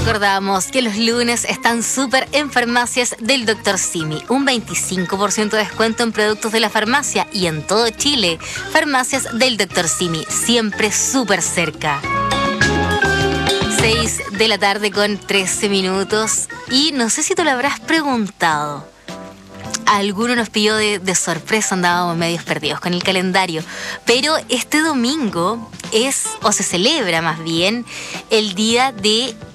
recordamos que los lunes están súper en farmacias del Dr. Simi. Un 25% de descuento en productos de la farmacia y en todo Chile. Farmacias del Dr. Simi, siempre súper cerca. 6 de la tarde con 13 minutos. Y no sé si te lo habrás preguntado. Alguno nos pilló de sorpresa, andábamos medios perdidos con el calendario. Pero este domingo es, o se celebra más bien, el día de